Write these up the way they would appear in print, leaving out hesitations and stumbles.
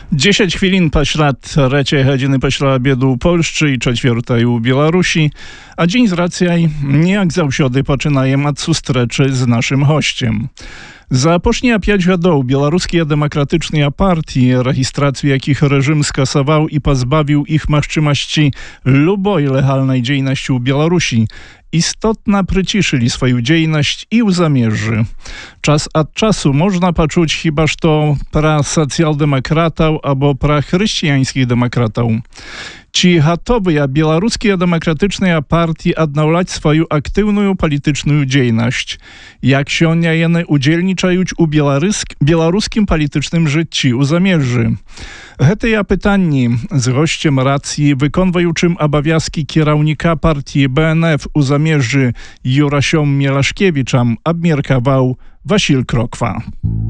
10 хвілін пасля 3 гадзіны пасля абеду ў Польшчы і 4 у Беларусі, а дзень з рацыяй не як заўсёды пачынаем ад сустрэчы з нашым госцем. За апошнія 5 гадоў беларускія дэмакратычныя партіі, рэгістрацыю якіх рэжым скасаваў і пазбавіў іх магчымасці любой легалнай дзейнасці ў Беларусі, істотна прыцішылі сваю дзейнасць і ў замежжы. Час ад часу можна пачуць хіба што пра сацыял-дэмакратаў або пра хрысціянскіх дэмакратаў. Ці гатовыя беларускія дэмакратычныя партіі аднаўляць сваю актыўную палітычную дзейнасць? Як сёння яны удзельнічаюць у беларускім палітычным жыцці ў замежжы? Гэтыя пытанні з госцем рацыі, выконваючым абавязкі кіраўніка партіі БНФ у замежжы Юрасем Мелашкевічам абмеркаваў Васіль Кроква.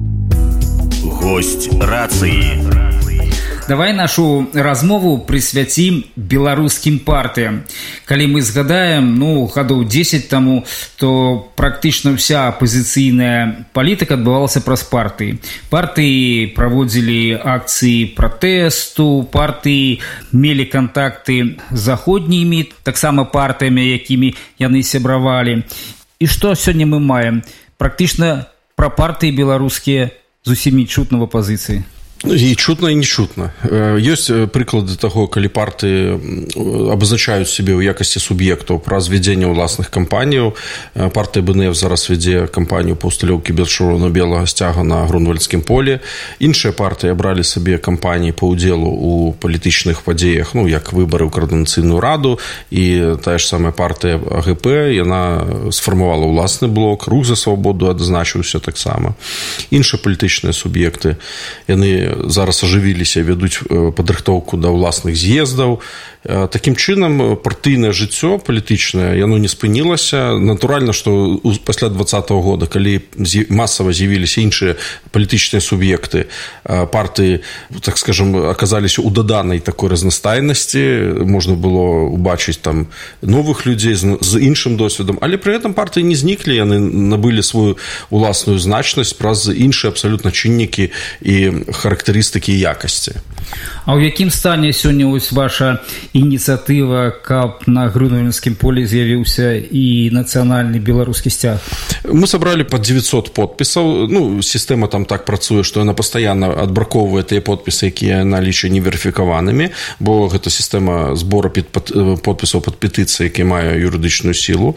Гость рацыі. Давай нашу размову прысвяцім беларускім партыям. Калі мы згадаем, гадоў 10 таму, то практычна ўся апазіцыйная палітыка адбывалася праз партыі. Партыі праводзілі акцыі пратэсту, партыі мелі кантакты з заходнімі, таксама партыямі, якімі яны сябравалі. І што сёння мы маем? Практычна пра партыі беларускія зусім не чутна в апазіцыі. І чутна, і не чутна. Ёсць прыклады таго, калі партыі абазначаюць сябе ў якасці суб'ектаў праз вядзенне ўласных кампаніяў. Партыя БНФ зараз вядзе кампанію па ўсталёўкі белага сцяга на Грунвальдскім полі. Іншыя партыі абралі сабе кампаніі па ўдзелу ў палітычных падзеях, як выбары ў Коардынацыйную раду, і тая ж самая партыя АГП, яна сфармавала ўласны блок, Рух за свабоду адзначыўся таксама. Іншыя палітычныя суб'екты, яны зараз ажывіліся, вядуць падрыхтоўку да ўласных з'ездаў. Такім чынам, партыйнае жыццё палітычнае, яно не спынілася. Натуральна, што пасля 2020 года, калі масава з'явіліся іншыя палітычныя суб'екты, партыі, так скажем, аказаліся ў даданай такой разнастайнасці, можна было убачыць там новых людзей з іншым досведам, але пры гэтым партыі не зніклі, яны набылі сваю уласную значнасць праз іншыя абсалютна чыннікі і характарыстыкі і якасці. А ў якім стане сёння ваша ініцыятыва, каб на Грунвальдскім полі з'явіўся і нацыянальны беларускі сцяг? Мы сабралі пад 900 подпісаў. Сістэма там так працуе, што яна пастаянна адбраковвае тыя подпісы, якія яна лічыць неверыфікаванымі, бо гэта сістэма збора подпісаў пад петыцыі, які мае юрыдычную сілу.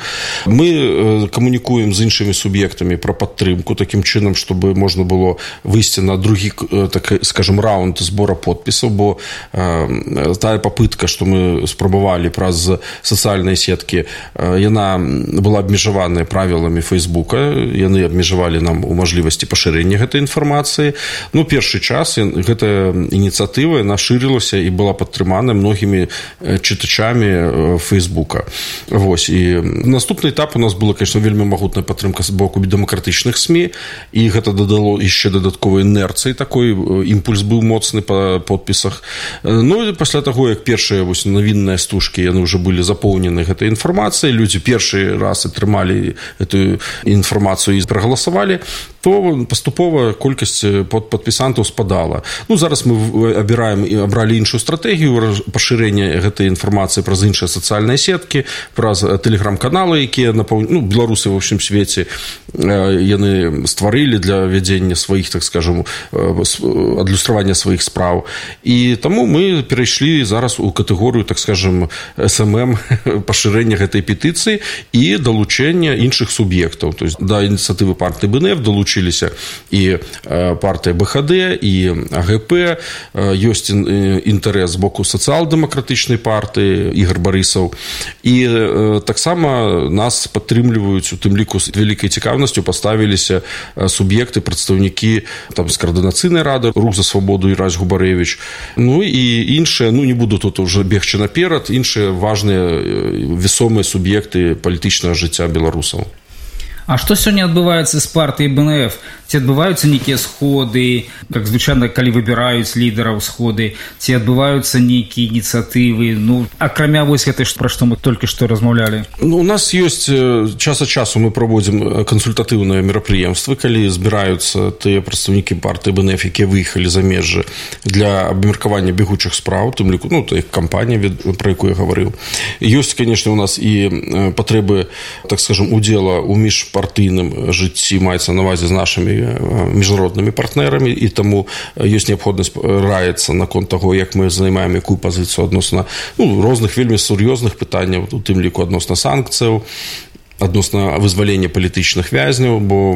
Мы камунікуем з іншымі суб'ектамі пра падтрымку такім чынам, чтобы можна было выйсці на другі, так скажем, раунд збора подпісаў, бо тая папытка, што мы спрабавалі праз сацыяльныя сеткі, яна была абмежаваная правіламі Фейсбука, яны абмежавалі нам у мажлівасці пашырэння гэтай інфармацыі. Першы час гэтая ініцыятыва, яна шырылася і была падтрымана многімі чытачамі Фейсбука. І наступны этап у нас была, конечно, вельмі магутная падтрымка з боку дэмакратычных СМІ, і гэта дадало яшчэ дадатковай інерцыі, такой імпульс быў моцны па подпісах. І пасля таго, як першыя навінныя стужкі, яны ўжо былі запоўнены гэтай інфармацыяй, людзі першы раз атрымалі гэтую інфармацыю і прагаласавалі, то паступова колькасць падпісантаў спадала. Зараз мы абралі іншую стратэгію пашырэння гэтай інфармацыі праз іншыя сацыяльныя сеткі, праз тэлеграм-каналы, якія беларусы ва ўсім свеце яны стварылі для вядзення сваіх, так скажем, адлюстравання сваіх справ. І таму мы перайшлі зараз у катэгорыю, так скажем, СММ, пашырэння гэтай петыцыі і далучэння іншых суб'ектаў. То есть да ініцыятывы партыі БНФ далучыліся і партыя БХД, і АГП, ёсць інтарэс з боку сацыял-дэмакратычнай партыі, Ігор Барысаў. І таксама нас падтрымліваюць, у тым ліку з вялікай цікаўнасцю паставіліся суб'екты, прадстаўнікі з Коардынацыйнай рады, Рух за свабоду Ірась Губарэвіч. І іншыя, не буду тут уже бегчы наперад, іншыя важныя весомыя суб'екты палітычнага жыцця беларусаў. А што сёння адбываецца з партыяй БНФ? Ці адбываюцца нейкія сходы, як звычайна, калі выбіраюць лідараў сходы, ці адбываюцца нейкія ініцыятывы? Ну, акрамя вось гэтай, пра што мы толькі што размаўлялі. Ну, у нас ёсць час ад часу мы праводзім кансультатыўныя мерапрыемствы, калі збіраюцца тыя прадстаўнікі партыі БНФ, якія выехалі за межы для абмеркавання бегучых спраў, тым ліку, ну, тая кампанія, пра якую я гаварыў. Ёсць, канешне, у нас і патрэбы, так скажем, удзела ў міжпартыйным жыцці, маецца на ўвазе з нашымі міжнароднымі партнерамі, і таму ёсць неабходнасць раіцца наконт таго, як мы займаем якую пазіцыю адносна розных вельмі сур'ёзных пытанняў, у тым ліку адносна санкцыяў, адносна вызвалення палітычных вязняў, бо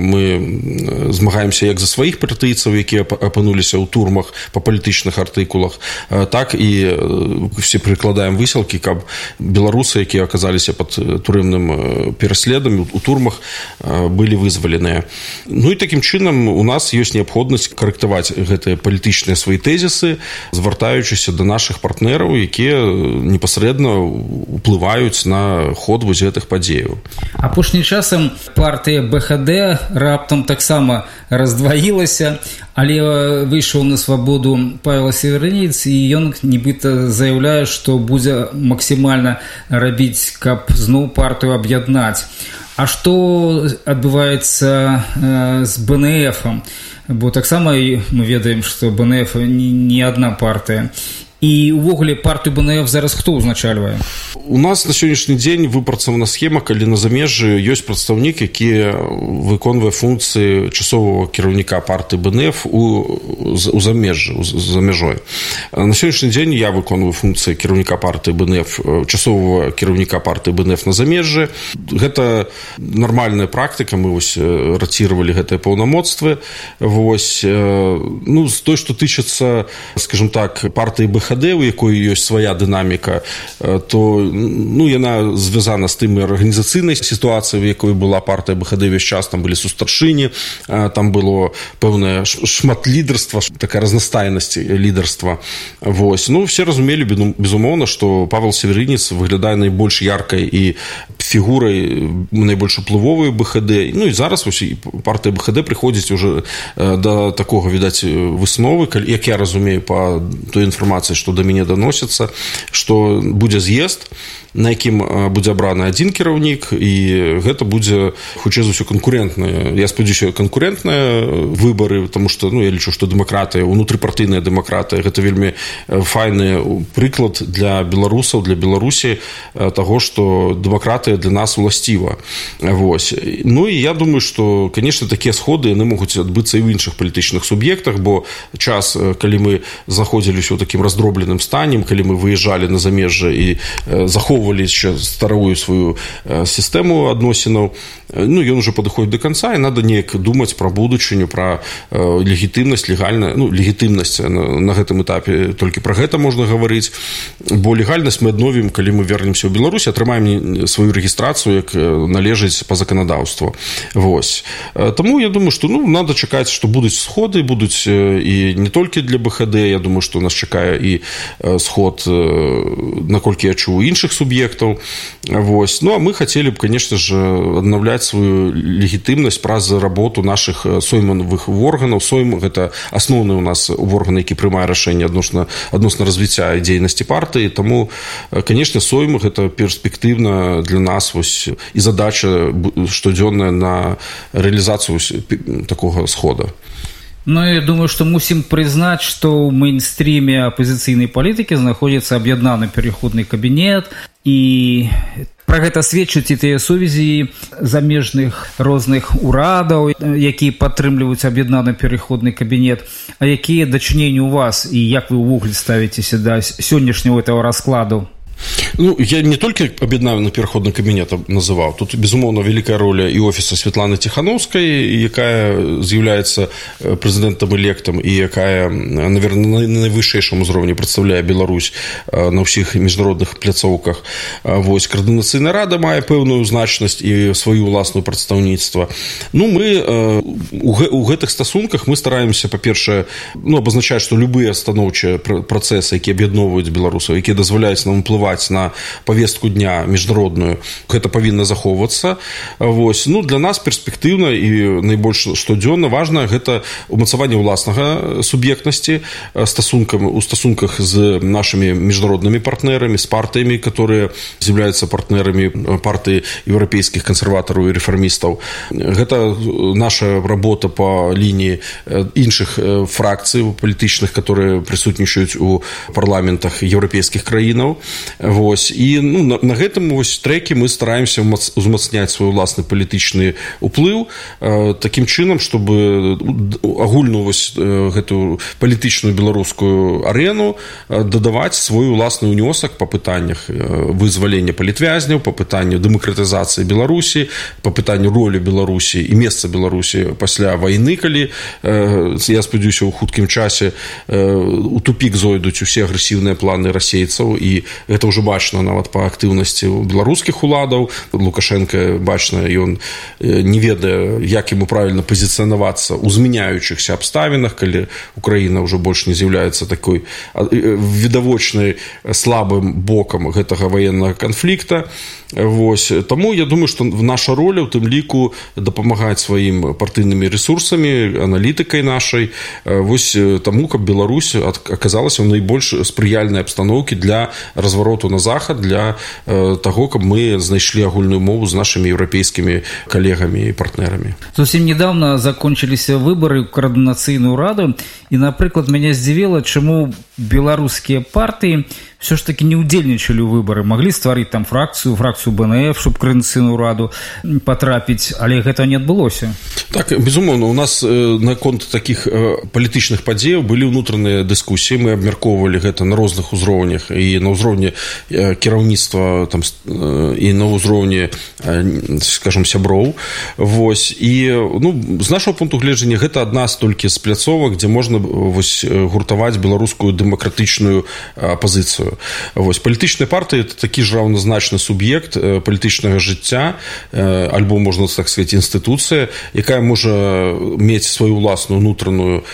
мы змагаемся як за сваіх партыйцаў, якія апынуліся ў турмах па палітычных артыкулах, так і все прыкладаем высілкі, каб беларусы, якія аказаліся пад турэмным пераследам у турмах, былі вызваленыя. Ну і такім чынам у нас ёсць неабходнасць карэктаваць гэтыя палітычныя свае тэзісы, звяртаючыся да нашых партнераў, якія непасрэдна ўплываюць на ход вось гэтых падзеяў. Апошнім часам партыя БХД раптам таксама раздваілася, але выйшаў на свабоду Павел Северинец, і ён нібыта заяўляе, што будзе максімальна рабіць, каб зноў партыю аб'яднаць. А што адбываецца з БНФ? Бо таксама мы ведаем, што БНФ не адна партыя. І увогуле партыю БНФ зараз хто ўзначальвае? У нас на сённяшні дзень выпрацавана схема, калі на замежжы ёсць прадстаўнік, які выконвае функцыі часовага кіраўніка партыі БНФ у замежжы, за мяжой. На сённяшні дзень я выконваю функцыі кіраўніка партыі БНФ, часовага кіраўніка партыі БНФ на замежжы. Гэта нармальная практыка, мы вось ратировали гэтыя паўнамоцтвы. Вось, ну, з той, што тычыцца, скажем так, партыі БХД, у якой ёсць свая дынаміка, то ну, яна звязана з тым арганізацыйнай сітуацыяй, в якой была партыя БХД весь час, там былі сустарчыні, там было пэўнае шмат лідарства, такая разнастайнасць лідарства. Вось. Ну, все разумелі, безумоўна, што Павел Северинец выглядае найбольш яркай і фігурай найбольш уплывовай БХД. Ну, і зараз вось, партыя БХД прыходзіць уже да такога, відаць, высновы, як я разумею па той інфармацыі, што да мяне даносіцца, што будзе з'езд, на якім будзе абраны адзін кіраўнік, і гэта будзе, хутчэй за ўсё, канкурэнтныя, я спадзяюся, канкурэнтныя выбары, таму што, ну, я лічу, што дэмакратыя, унутрыпартыйная дэмакратыя, гэта вельмі файны прыклад для беларусаў, для Беларусі таго, што дэмакратыя для нас уласціва. Вось. Ну, і я думаю, што, канешне, такія сходы, яны могуць адбыцца і ў іншых палітычных суб'ектах, бо час, калі мы знаходзіліся ў такім раздробленым стане, калі мы выязджалі на замежжа і захоўвалі яшчэ старую сваю сістэму адносінаў, ну, ён уже падыходзіць до канца, і надо неяк думаць пра будучыню, пра легітымнасць, легальна, ну, легітымнасць на гэтым этапе, толькі пра гэта можна гаварыць, бо легальнасць мы адновім, калі мы вернемся ў Беларусь, атрымаем сваю рэгістрацыю, як належыць па заканадаўству. Вось. Таму я думаю, што, ну, надо чакаць, што будуць сходы, будуць і не толькі для БХД, я думаю, што нас чакае і сход, наколькі я чуў, іншых суб'ектаў. Вось. Ну, а мы хацелі б, конечно же, аднаўляць сваю легітымнасць праз работу нашых соймавых органаў. Сойм – гэта асноўны у нас орган, які прымае рашэнне адносна развіцця і дзейнасці партыі. Таму, конечно, сойм – гэта перспектыўна для нас вось, і задача штодзённая на рэалізацыю такога схода. Ну, я думаю, што мусім прызнаць, што ў мейнстріме апозіцыйнай палітыкі знаходзіцца аб'яднаны пераходны кабінет, і пра гэта сведчаць і тыя сувязі замежных розных урадаў, якія падтрымліваюць аб'яднаны пераходны кабінет, а якія дачыненні ў вас, і як вы ўвогуле ставіцеся да сённяшняго этого раскладу? Ну, я не толькі аб'яднаны пераходны кабінет называў. Тут, безумоўна, вялікая роля і офіса Святланы Ціхановскай, якая з'яўляецца прэзідэнтам-электам і якая, наверное, на найвышэйшым узроўні прадстаўляе Беларусь на ўсіх міжнародных пляцоўках. Вось, каардынацыйная рада мае пэўную значнасць і сваю ўласную прадстаўніцтва. Ну, мы у гэтых стасунках мы стараемся, па-першае, ну, абазначаць, што любыя станоўчыя працэсы, якія аб'ядноўваюць беларусаў, якія дазваляюць нам уплываць ўплываць на повестку дня міжнародную, гэта павінна захоўвацца. Вось. Ну, для нас перспектыўна і найбольш штодзённа важна гэта умацаванне ўласнага суб'ектнасці у стасунках з нашими міжнароднымі партнерамі, з партыямі, которые з'яўляюцца партнерамі партыі еўрапейскіх кансерватараў і рэформістаў. Гэта наша работа по лінії іншых фракцый палітычных, которые прысутнічаюць у парламентах еўрапейскіх краінаў. Вось. І ну, на гэтым вось трэке мы стараемся узмацняць свой уласны палітычны ўплыў такім чынам, чтобы агульную вось гэту палітычную беларускую арену дадаваць свой уласны ўнёсак па пытаннях вызвалення палітвязняў, па пытанню дэмакратызацыі Беларусі, па пытанню ролі Беларусі і месца Беларусі пасля вайны, калі, я спадзяюся, у хуткім часе у тупік зойдуць усе агрэсіўныя планы расейцаў, і гэта ўжо бачна нават па актыўнасці беларускіх уладаў. Лукашенко, бачна, ён не ведае, як яму правільна пазіцыянавацца ў змяняючыхся абставінах, калі Украіна ўжо больш не з'яўляецца такой відавочнай слабым бокам гэтага ваеннага канфлікта. Вось. Таму я думаю, што наша роля ў тым ліку дапамагаць сваім партыйнымі ресурсамі, аналітыкай нашай, вось таму, каб Беларусь аказалася ў найбольш спрыяльнай абстаноўкі для развароту на захад, для таго, каб мы знайшлі агульную мову з нашымі еўрапейскімі калегамі і партнерамі. Зусім недавно закончиліся выборы ў координацыйную раду, і, напрыклад, мяне здзівіла, чаму беларускія партыі все ж таки не удзельнічалі ў выбары, маглі стварыць там фракцыю БНФ, щоб координацыйную раду потрапіць, але гэта не адбылося. Так, безумоўна, у нас наконт такіх палітычных падзеяў былі ўнутраныя дыскусіі, мы абмяркоўвалі гэта на розных узроўнях, і на ўзроўні кіраўніцтва там, і на ўзроўні, скажем, сяброў. Вось. І ну, з нашого пункту гледжання гэта адна з толькі з пляцовак, дзе можна вось, гуртаваць беларускую дэмакратычную апазіцыю. Вось. Палітычная партыя – это такі ж раўназначны суб'ект палітычнага жыцця, альбо, можна так сказаць, інстытуцыя, якая можа мець сваю ўласную ўнутраную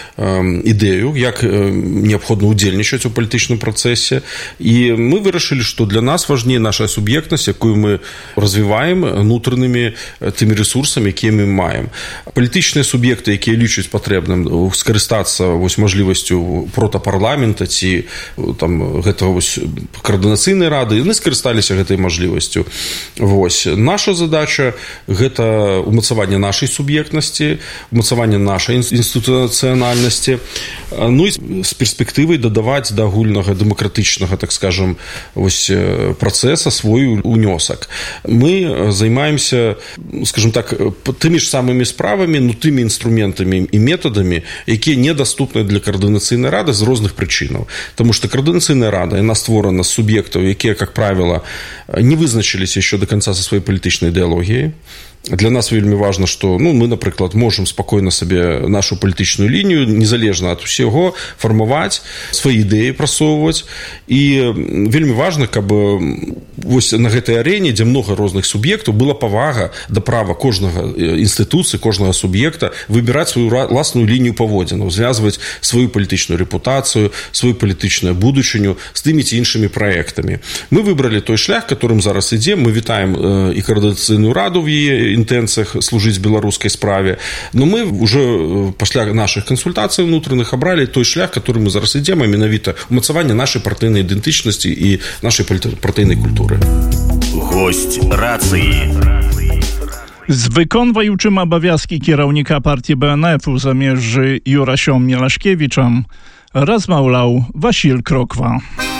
ідэю, як неабходна ўдзельнічаць у палітычным працэсе. І мы вырашылі, што для нас важней наша суб'ектнасць, якую мы развіваем унутранымі тымі ресурсамі, якія мы маем. Палітычныя суб'екты, якія лічаць патрэбным скарыстацца вось мажлівасцю протапарламента ці там гэтага вось координацыйнай рады, яны скарысталіся гэтай мажлівасцю. Вось. Наша задача – гэта умацаванне нашай суб'ектнасці, умацаванне нашай інстытуцыянальнасці, ну і з перспектывай дадаваць да агульнага дэмакратычнага, так скажем, вось, працэса свой унёсак. Мы займаемся, скажем так, тымі ж самымі справамі, ну тымі інструментамі і метадамі, якія недаступны для координацыйнай рады з розных прычынаў. Таму што координацыйная рада, яна створана з суб'ектаў, якія, как правило, не вызначились еще до конца со своей палітычнай ідэалогіяй. Для нас вельмі важна, што ну, мы, напрыклад, можам спакойна сабе нашу палітычную лінію, незалежна ад усяго, фармаваць, свае ідэі прасоўваць. І вельмі важна, каб вось на гэтай арэне, дзе многа розных суб'ектаў, была павага да права кожнага інстытуцыі, кожнага суб'екта выбіраць сваю ўласную лінію паводзінаў, звязваць сваю палітычную рэпутацыю, сваю палітычную будучыню з тымі ці іншымі праектамі. Мы выбралі той шлях, которым зараз ідзем. Мы вітаем і координацыйную раду в яе інтэнцыях служыць беларускай справе. Но мы уже пасля наших кансультацый внутренних абралі той шлях, который мы зараз ідзем, а менавіта умацаванне нашай партыйнай ідэнтычнасці і нашай партыйнай культуры. Гость рацыі. Z wykonywajuczym obowiązki kierownika partii BNF-u zamierzy Jurasią Mielaszkiewiczem rozmawiał Wasil Krokwa.